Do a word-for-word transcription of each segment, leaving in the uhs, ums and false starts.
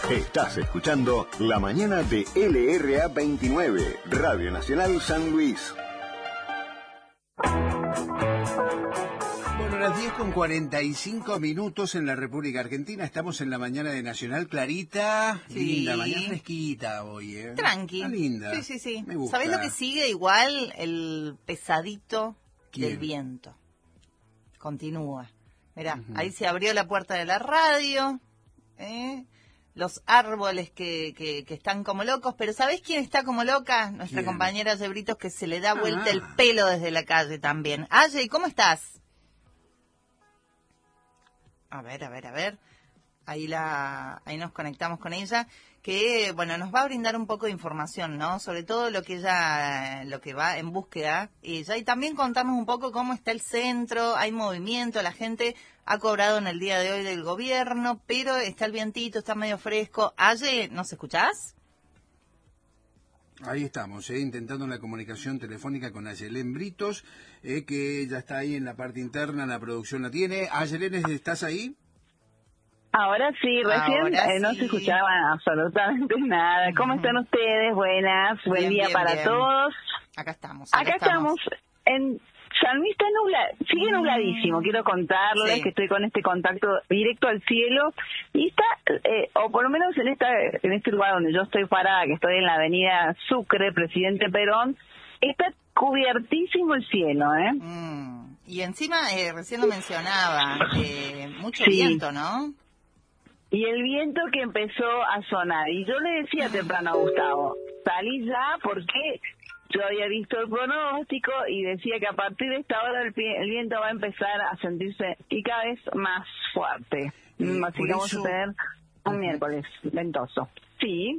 Estás escuchando La Mañana de L R A veintinueve, Radio Nacional San Luis. Bueno, las diez con cuarenta y cinco minutos en la República Argentina. Estamos en la mañana de Nacional Clarita. Sí. Linda, mañana fresquita hoy, ¿eh? Tranqui. Está linda. Sí, sí, sí. Me gusta. ¿Sabés lo que sigue? Igual el pesadito ¿Quién? del viento. Continúa. Mirá, Uh-huh. ahí se abrió la puerta de la radio, ¿eh? Los árboles que, que, que están como locos, pero ¿sabés quién está como loca? Nuestra ¿Quién? compañera Yebritos, que se le da vuelta Ah. el pelo desde la calle también. Aye, ¿cómo estás? A ver, a ver, a ver. Ahí la, ahí nos conectamos con ella, que bueno, nos va a brindar un poco de información, ¿no? Sobre todo lo que ella, lo que va en búsqueda ella, y también contarnos un poco cómo está el centro. Hay movimiento, la gente ha cobrado en el día de hoy del gobierno, pero está el vientito, está medio fresco. Aye, ¿nos escuchás? Ahí estamos, ¿eh? Intentando la comunicación telefónica con Ayelén Britos, eh, que ya está ahí en la parte interna, la producción la tiene. Ayelén, ¿estás ahí? Ahora sí, recién Ahora eh, no sí. se escuchaba absolutamente nada. ¿Cómo Ujú. están ustedes? Buenas, buen Bien, día bien, para bien. todos. Acá estamos. Acá estamos en San Luis, está nubla, sigue nubladísimo, quiero contarles Sí. que estoy con este contacto directo al cielo y está, eh, o por lo menos en esta en este lugar donde yo estoy parada, que estoy en la avenida Sucre, Presidente Perón, está cubiertísimo el cielo, ¿eh? Mm. Y encima, eh, recién lo mencionaba, eh, mucho Sí. viento, ¿no? Y el viento que empezó a sonar. Y yo le decía temprano a Gustavo, salí ya porque yo había visto el pronóstico y decía que a partir de esta hora el, pie- el viento va a empezar a sentirse y cada vez más fuerte. Eh, Así por que vamos eso- a tener un miércoles ventoso. Sí.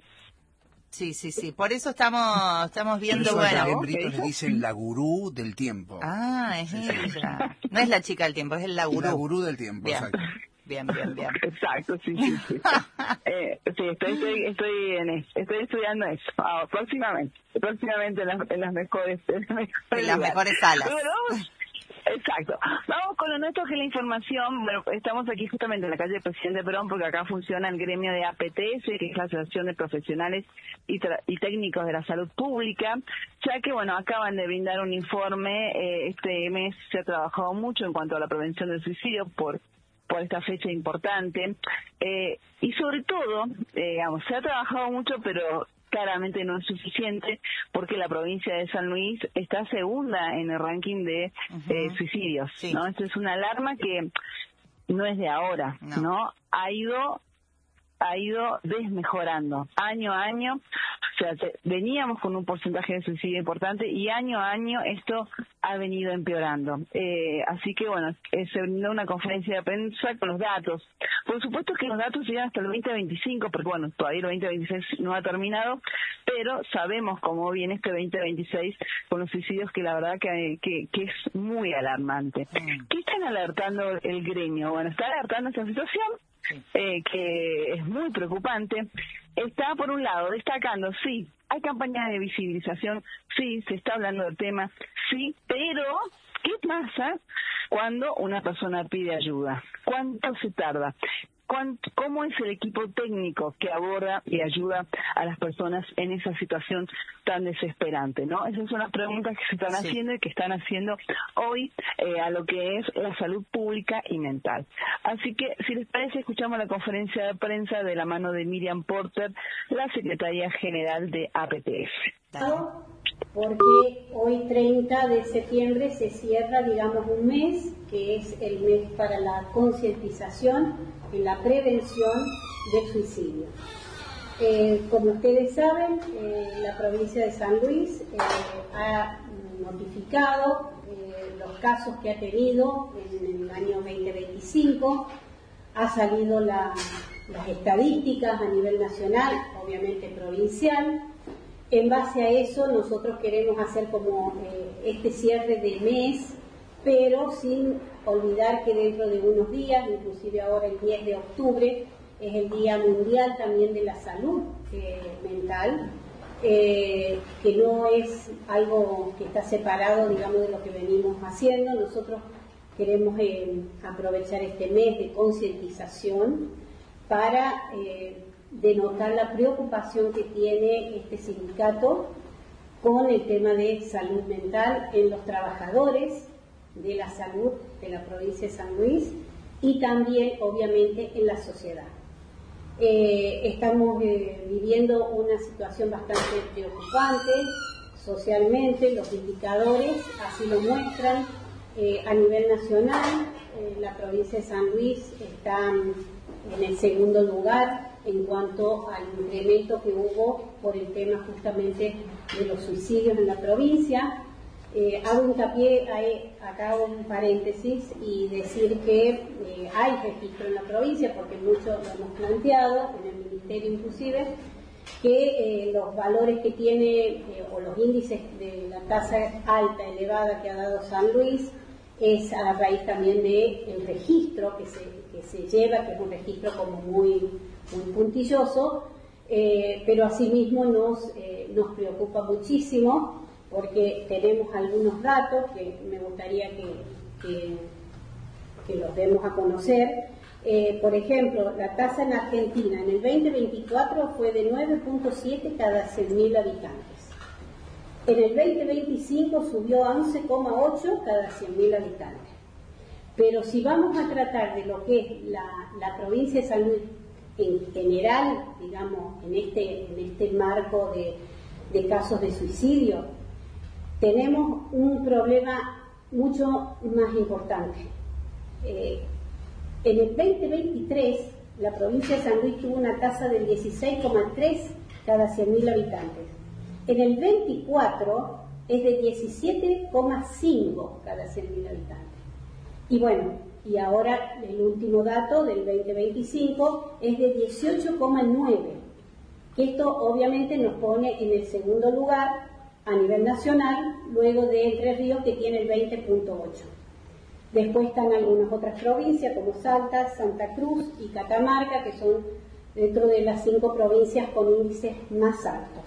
Sí, sí, sí. Por eso estamos estamos viendo, Por eso a Ayelén bueno. Britos ¿qué le dijo? dicen la gurú del tiempo. Ah, es ella. No es la chica del tiempo, es el La gurú. gurú del tiempo, Bien. exacto. Bien, bien, bien. Exacto, sí, sí, sí. eh, sí, estoy, estoy, estoy, en eso, estoy estudiando eso. Ah, próximamente, próximamente en las, en las mejores, en las mejores, En las lugares. mejores salas. Pero vamos- exacto. Vamos con lo nuestro, que es la información. Bueno, estamos aquí justamente en la calle Presidente Perón porque acá funciona el gremio de A P T S, que es la Asociación de Profesionales y, Tra- y Técnicos de la Salud Pública, ya que, bueno, acaban de brindar un informe. Eh, este mes se ha trabajado mucho en cuanto a la prevención del suicidio por por esta fecha importante, eh, y sobre todo, eh, digamos, se ha trabajado mucho, pero claramente no es suficiente, porque la provincia de San Luis está segunda en el ranking de Ujú. eh, suicidios, Sí. ¿no? Esto es una alarma que no es de ahora, No. ¿no? Ha ido ha ido desmejorando año a año. O sea, te- veníamos con un porcentaje de suicidio importante y año a año esto ha venido empeorando. Eh, así que, bueno, eh, se brindó una conferencia de prensa con los datos. Por supuesto que los datos llegan hasta el veinte veinticinco, porque, bueno, todavía el veinte veintiséis no ha terminado, pero sabemos cómo viene este veinte veintiséis con los suicidios, que la verdad que, que, que es muy alarmante. Mm. ¿Qué están alertando el gremio? Bueno, está alertando esta situación, eh, que es muy preocupante. Está, por un lado, destacando, sí, hay campañas de visibilización, sí, se está hablando del tema, sí, pero ¿qué pasa cuando una persona pide ayuda? ¿Cuánto se tarda? ¿Cuánto, ¿Cómo es el equipo técnico que aborda y ayuda a las personas en esa situación tan desesperante, ¿no? Esas son las preguntas que se están Sí. haciendo y que están haciendo hoy eh, a lo que es la salud pública y mental. Así que, si les parece, escuchamos la conferencia de prensa de la mano de Miriam Porter, la secretaria general de A P T F. Dale. Porque hoy treinta de septiembre se cierra, digamos, un mes, que es el mes para la concientización en la prevención del suicidio. Eh, como ustedes saben, eh, la provincia de San Luis eh, ha notificado eh, los casos que ha tenido en el año veinte veinticinco, ha salido la, las estadísticas a nivel nacional, obviamente provincial. En base a eso nosotros queremos hacer como eh, este cierre de mes, pero sin olvidar que dentro de unos días, inclusive ahora el diez de octubre, es el Día Mundial también de la Salud eh, Mental, eh, que no es algo que está separado, digamos, de lo que venimos haciendo. Nosotros queremos eh, aprovechar este mes de concientización para eh, denotar la preocupación que tiene este sindicato con el tema de salud mental en los trabajadores de la salud de la provincia de San Luis y también, obviamente, en la sociedad. Eh, estamos eh, viviendo una situación bastante preocupante socialmente, los indicadores así lo muestran. Eh, a nivel nacional, eh, la provincia de San Luis está en el segundo lugar en cuanto al incremento que hubo por el tema justamente de los suicidios en la provincia. Eh, hago hincapié, hay, acá hago un paréntesis y decir que eh, hay registro en la provincia, porque muchos lo hemos planteado, en el Ministerio inclusive, que eh, los valores que tiene eh, o los índices de la tasa alta, elevada que ha dado San Luis, es a raíz también del registro que se, que se lleva, que es un registro como muy, muy puntilloso, eh, pero asimismo nos, eh, nos preocupa muchísimo porque tenemos algunos datos que me gustaría que, que, que los demos a conocer. Eh, por ejemplo, la tasa en Argentina en el veinte veinticuatro fue de nueve punto siete cada cien mil habitantes. En el veinte veinticinco subió a once coma ocho cada cien mil habitantes. Pero si vamos a tratar de lo que es la, la provincia de San Luis en general, digamos, en este, en este marco de, de casos de suicidio, tenemos un problema mucho más importante. Eh, en el veinte veintitrés, la provincia de San Luis tuvo una tasa del dieciséis coma tres cada cien mil habitantes. En el veinticuatro es de diecisiete coma cinco cada cien mil habitantes. Y bueno, y ahora el último dato del veinte veinticinco es de dieciocho coma nueve. Esto obviamente nos pone en el segundo lugar a nivel nacional, luego de Entre Ríos, que tiene el veinte punto ocho. Después están algunas otras provincias como Salta, Santa Cruz y Catamarca, que son dentro de las cinco provincias con índices más altos.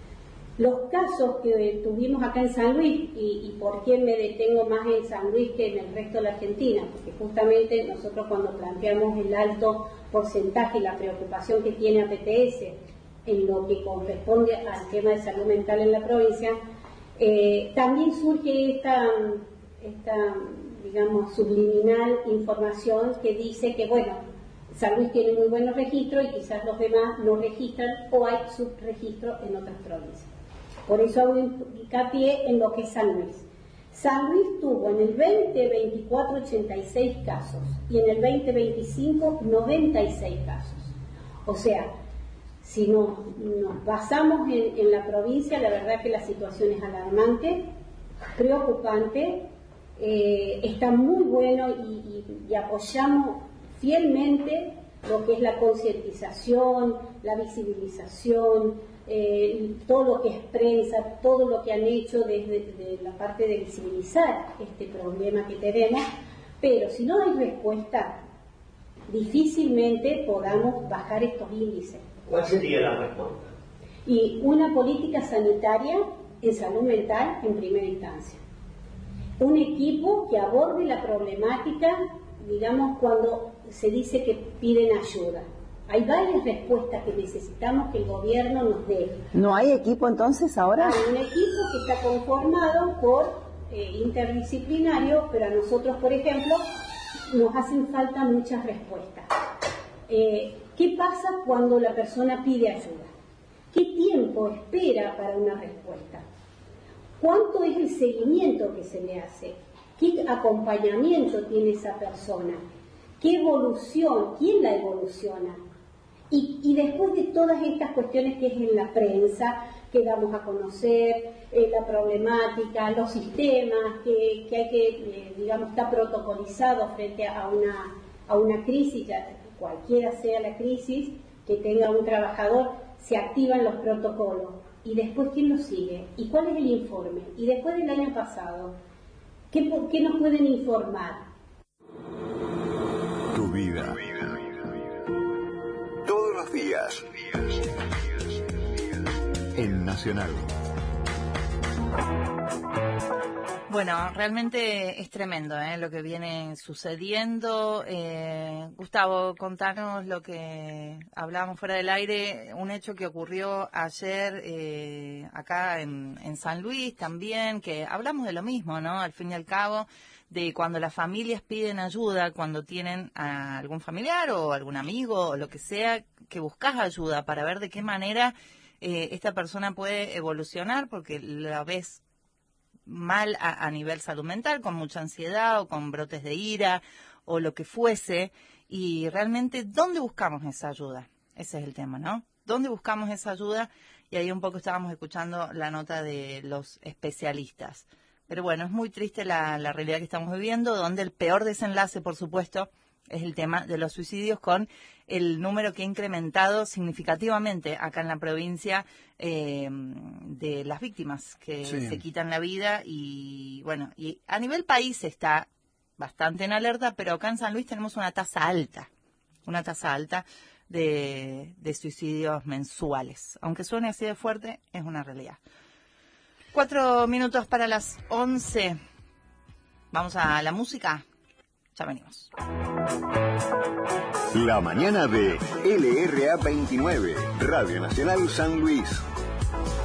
Los casos que tuvimos acá en San Luis, y, y por qué me detengo más en San Luis que en el resto de la Argentina, porque justamente nosotros cuando planteamos el alto porcentaje y la preocupación que tiene A P T S en lo que corresponde al tema de salud mental en la provincia, eh, también surge esta, esta, digamos, subliminal información que dice que, bueno, San Luis tiene muy buenos registros y quizás los demás no registran o hay subregistro en otras provincias. Por eso hago hincapié en lo que es San Luis. San Luis tuvo en el veinte veinticuatro ochenta y seis casos y en el veinte veinticinco noventa y seis casos. O sea, si nos, nos basamos en, en la provincia, la verdad que la situación es alarmante, preocupante, eh, está muy bueno y, y, y apoyamos fielmente lo que es la concientización, la visibilización, eh, todo lo que es prensa, todo lo que han hecho desde de la parte de visibilizar este problema que tenemos, pero si no hay respuesta, difícilmente podamos bajar estos índices. ¿Cuál sería la respuesta? Y una política sanitaria en salud mental en primera instancia. Un equipo que aborde la problemática, digamos, cuando se dice que piden ayuda. Hay varias respuestas que necesitamos que el gobierno nos dé. ¿No hay equipo entonces ahora? Hay un equipo que está conformado por eh, interdisciplinario, pero a nosotros, por ejemplo, nos hacen falta muchas respuestas. Eh, ¿Qué pasa cuando la persona pide ayuda? ¿Qué tiempo espera para una respuesta? ¿Cuánto es el seguimiento que se le hace? ¿Qué acompañamiento tiene esa persona? ¿Qué evolución? ¿Quién la evoluciona? Y, y después de todas estas cuestiones que es en la prensa, que damos a conocer, eh, la problemática, los sistemas, que, que hay que, eh, digamos, está protocolizado frente a una, a una crisis, ya, cualquiera sea la crisis que tenga un trabajador, se activan los protocolos. ¿Y después quién los sigue? ¿Y cuál es el informe? ¿Y después del año pasado? ¿Qué, qué nos pueden informar? Tu vida. Todos los días. En Nacional. Bueno, realmente es tremendo ¿eh? lo que viene sucediendo. Eh, Gustavo, contanos lo que hablábamos fuera del aire, un hecho que ocurrió ayer eh, acá en, en San Luis también, que hablamos de lo mismo, ¿no? Al fin y al cabo, de cuando las familias piden ayuda, cuando tienen a algún familiar o algún amigo o lo que sea, que buscas ayuda para ver de qué manera eh, esta persona puede evolucionar, porque la ves mal a, a nivel salud mental, con mucha ansiedad o con brotes de ira o lo que fuese, y realmente, ¿dónde buscamos esa ayuda? Ese es el tema, ¿no? ¿Dónde buscamos esa ayuda? Y ahí un poco estábamos escuchando la nota de los especialistas. Pero bueno, es muy triste la, la realidad que estamos viviendo, donde el peor desenlace, por supuesto, es el tema de los suicidios, con el número que ha incrementado significativamente acá en la provincia eh, de las víctimas que Sí. se quitan la vida. Y bueno, y a nivel país está bastante en alerta, pero acá en San Luis tenemos una tasa alta, una tasa alta de, de suicidios mensuales. Aunque suene así de fuerte, es una realidad. Cuatro minutos para las once. Vamos a la música. Ya venimos. La mañana de L R A veintinueve, Radio Nacional San Luis.